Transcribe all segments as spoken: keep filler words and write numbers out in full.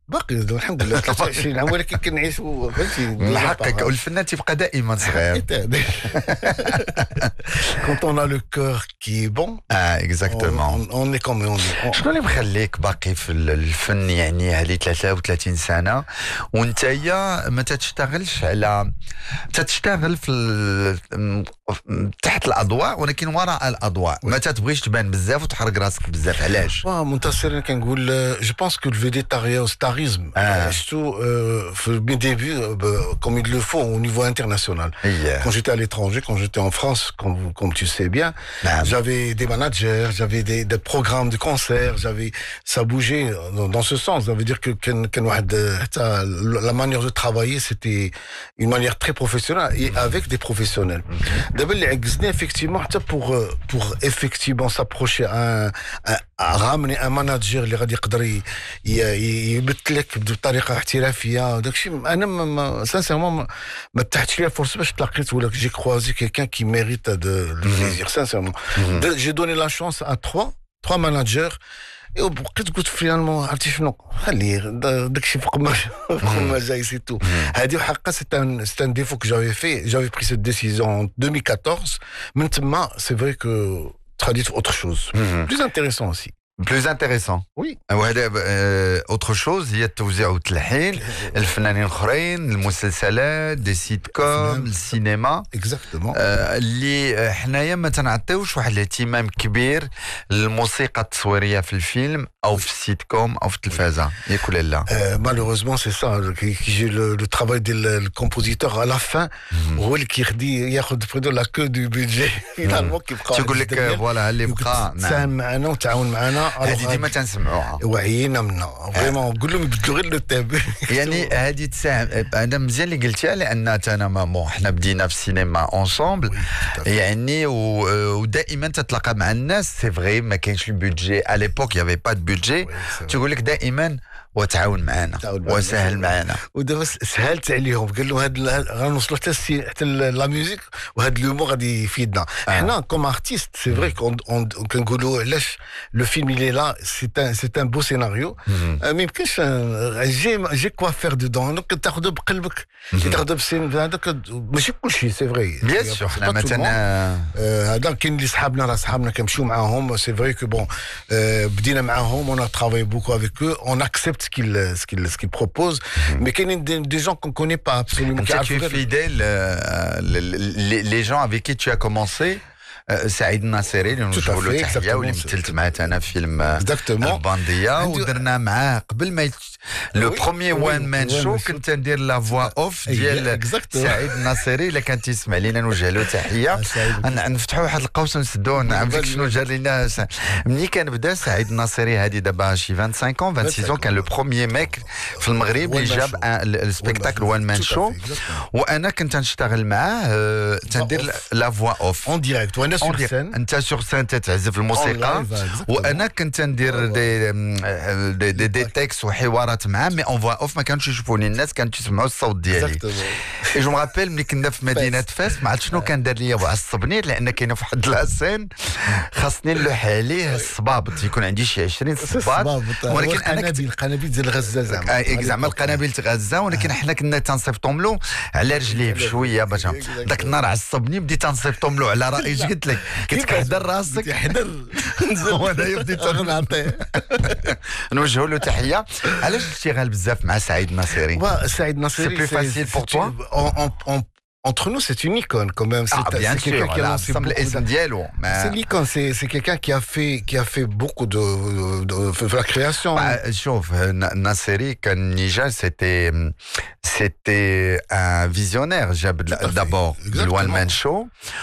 باقي الحمد لله ثلاثة وعشرين عام ولكن كنعيشوا فهمتي حقك والفنان تبقى دائما صغير. Quand on a le cœur qui est bon, اه اكزاكتومون. on, on est comme on dit. شنو اللي مخليك باقي في الفن يعني هذه ثلاثة وثلاثين سنه وانت ما تشتغلش على تشتغل في ال... تحت الاضواء ولكن وراء الاضواء ما تبغيش تبان بزاف وتحرق راسك بزاف علاش؟ منتصر كنقول جو بونس كو الفيديتاريا والستاريزم surtout في mes débuts comme il le faut au niveau international. Quand j'étais à l'étranger, quand j'étais en France, comme, comme tu sais bien, j'avais des managers, j'avais des, des programmes de concerts, j'avais ça bougeait dans, dans ce sens. Ça veut dire que, que, que la manière de travailler, c'était une manière très professionnelle et avec des professionnels. D'abord, effectivement, pour, pour effectivement s'approcher à un, à ramener un manager اللي غادي يقدر يمثلك بطريقه احترافيه وداك الشيء انا سانسيرمون ما تحتش ليا فرصه باش تلاقيت ولا جي كروازي كيكان كي ميريت دو بليزير سانسيرمون جي دوني لا شانس ا trois trois managers et بقيت قلت فينالمون عرفتي شنو خليه داك الشيء فوق ما فوق ما جاي سي تو هذه حقا سي ان سي ان ديفو كو جافي في جافي بري سيت ديسيزيون en deux mille quatorze من تما سي فري كو traduit autre chose plus intéressant aussi. Plus intéressant. Oui. وهذا autre chose هي التوزيع والتلحين الفنانين الاخرين المسلسلات دي سيت كوم السينما اكزاكتومون اللي حنايا ما تنعطيوش واحد الاهتمام كبير للموسيقى التصويريه في الفيلم او في السيت كوم او في التلفازه ياك ولا لا؟ مالوروزمون سي سا كي لو ترافاي ديال الكومبوزيتور على لا هو اللي كيخدي ياخذ بريدو لا كو دو بيدجي فينالمون كيبقى تقول لك فوالا اللي بقى تساهم معنا وتعاون معنا هذه ديما تنسمعوها وعينا منها فريمون قول لهم يبدلوا غير لو تاب يعني هذه تساهم انا مزيان اللي قلتيها لان انا ما حنا بدينا في السينما اونصومبل يعني ودائما تتلاقى مع الناس سي فري ما كاينش البودجي على ليبوك يافي با دو بودجي تقول لك دائما وتعاون معنا وسهل معنا ودابا سهلت عليهم قال له هاد غنوصلوا حتى حتى لا ميوزيك وهاد لومو غادي يفيدنا حنا كوم ارتيست سي فري كنقولوا علاش لو فيلم اللي لا سي ان سي ان بو سيناريو ما يمكنش جي جي كوا فير دودون دونك تاخذو بقلبك تاخذو بسين هذاك ماشي كلشي سي فري بيان سور حنا مثلا هذا كاين اللي صحابنا راه صحابنا كنمشيو معاهم سي فري كو بون بدينا معاهم اون ترافاي بوكو افيك او اون اكسبت ce qu'ils ce qu'ils ce qu'ils proposent mm-hmm. mais qu'il y a des, des gens qu'on connaît pas absolument. Tu es fidèle euh, les, les gens avec qui tu as commencé سعيد الناصري اللي نجيبوا له تحيه واللي مثلت معاه انا فيلم البانديه ودرنا معاه قبل ما لو بروميي وان مان شو كنت ندير لا فوا اوف ديال سعيد الناصري الا كان تيسمع لينا نوجه له تحيه نفتحوا واحد القوس ونسدوه نعرف شنو جا لينا ملي كان بدا سعيد الناصري هذه دابا شي خمسة وعشرين ans خمسة وعشرين ans كان لو بروميي ميك في المغرب اللي جاب السبيكتاكل وان مان شو وانا كنت نشتغل معاه تندير لا فوا اوف اون ديريكت وانا سور سين انت سور سين تتعزف الموسيقى وانا كنت ندير دي دي, دي, دي تكست وحوارات معاه مي اون فوا اوف ما كانوش يشوفوني الناس كانوا يسمعوا الصوت ديالي اي جو مابيل ملي كنا في مدينه فاس ما عرفت شنو كان دار ليا وعصبني لان كاينه في واحد لاسين خاصني نلوح عليه الصبابط يكون عندي شي عشرين صباط ولكن انا كنت القنابل ديال غزه زعما زعما القنابل تاع غزه ولكن حنا كنا تنصيفطهم له على رجليه بشويه باش داك النهار عصبني بديت تنصيفطهم له على رأي قلت لك كنت كحضر راسك حضر وانا بديت نعطيه نوجهوا له تحيه علاش الاشتغال بزاف مع سعيد الناصري سعيد الناصري سي بلو فاسيل بور توا Entre nous, c'est une icône quand même. C'est, ah, bien c'est sûr, quelqu'un qui a lancé beaucoup. De... C'est l'icône, c'est, c'est quelqu'un qui a fait, qui a fait beaucoup de, de, de, de la création. Bah, شوف Nasseri كان نيجا c'était c'était un visionnaire. D'abord le one man show.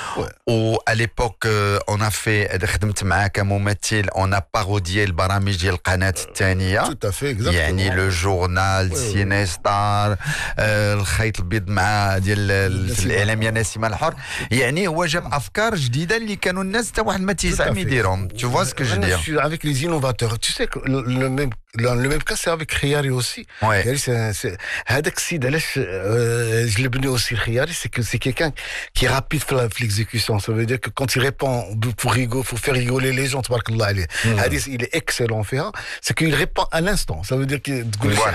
Où à l'époque on a fait خدمت معاه كممثل on a parodié البرامج ديال القناة الثانية. Tout à fait, exactement. يعني le journal, Ciné Star, الخيط البيض مع ديال في الاعلاميه نسيمه الحر يعني هو جاب افكار جديده اللي كانوا الناس حتى واحد ما تيسعم يديرهم tu vois ce que je veux dire avec les innovateurs tu sais que le, le même le même cas c'est avec Khiyari aussi Khiyari c'est, c'est هذاك السيد علاش جلبني aussi Khiyari c'est que c'est quelqu'un qui est rapide في l'exécution ça veut dire que quand il répond pour rigoler faut faire rigoler les gens تبارك الله عليه هذا il est excellent faire c'est qu'il répond à l'instant ça veut dire que